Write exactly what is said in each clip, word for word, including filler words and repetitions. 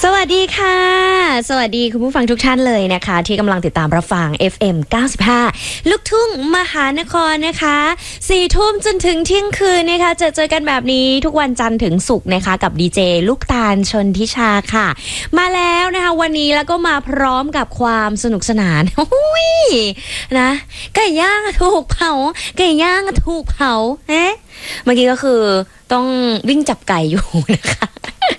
วัสดีค่ะสวัสดีคุณผู้ฟังทุกท่านเลยนะคะที่กำลังติดตามรับฟัง เอฟ เอ็ม เก้าสิบห้า ลูกทุ่งมหานครนะคะสี่ทุ่มจนถึงเที่ยงคืนนะคะเจอเจอกันแบบนี้ทุกวันจันทร์ถึงศุกร์นะคะกับดีเจลูกตาลชนทิชาค่ะมาแล้วนะคะวันนี้แล้วก็มาพร้อมกับความสนุกสนานอุ้ยนะไก่ย่างถูกเผาไก่ย่างถูกเผาเอ๊ะเมื่อกี้ก็คือต้องวิ่งจับไก่อยู่นะคะ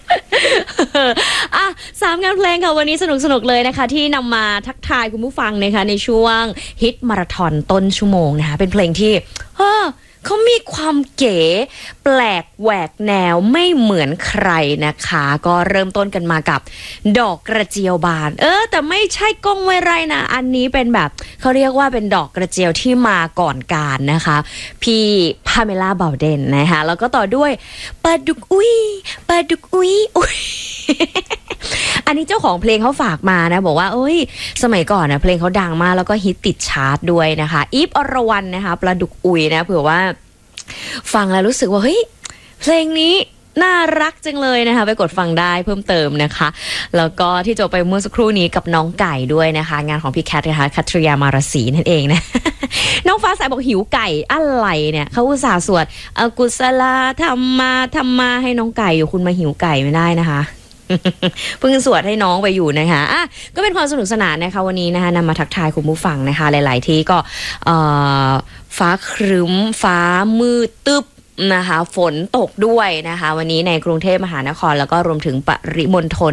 อ่ะสามงานเพลงค่ะวันนี้สนุกสนุกเลยนะคะที่นำมาทักทายคุณผู้ฟังนะคะในช่วงฮิตมาราธอนต้นชั่วโมงนะคะเป็นเพลงที่เออเขามีความเก๋แปลกแหวกแนวไม่เหมือนใครนะคะก็เริ่มต้นกันมากับดอกกระเจียวบานเออแต่ไม่ใช่ก้องไวไรนะอันนี้เป็นแบบเขาเรียกว่าเป็นดอกกระเจียวที่มาก่อนการนะคะพี่พาเมล่าเบาเดนนะคะแล้วก็ต่อด้วยปลาดุกอุ้ยปลาดุกอุ้ยอุ้ยอันนี้เจ้าของเพลงเขาฝากมานะบอกว่าเอ้ยสมัยก่อนนะเพลงเขาดังมากแล้วก็ฮิตติดชาร์ตด้วยนะคะอีฟอรวรรณนะคะปลาดุกอุยนะเผื่อว่าฟังแล้วรู้สึกว่าเฮ้ยเพลงนี้น่ารักจังเลยนะคะไปกดฟังได้เพิ่มเติมนะคะแล้วก็ที่จบไปเมื่อสักครู่นี้กับน้องไก่ด้วยนะคะงานของพี่แคทนะคะคัตริยามารสีนั่นเองนะ น้องฟ้าสายบอกหิวไก่อะไรเนี่ยเขาอุตส่าห์สวดอกุศลธรรมาธรรมาให้น้องไก่อยู่คุณมาหิวไก่ไม่ได้นะคะเพิ่งสวดให้น้องไปอยู่นะคะอ่ะก็เป็นความสนุกสนานนะคะวันนี้นะคะนำมาทักทายคุณผู้ฟังนะคะหลายๆที่ก็ฟ้าครึ้มฟ้ามืดตึ๊บนะคะฝนตกด้วยนะคะวันนี้ในกรุงเทพมหานครแล้วก็รวมถึงปริมณฑล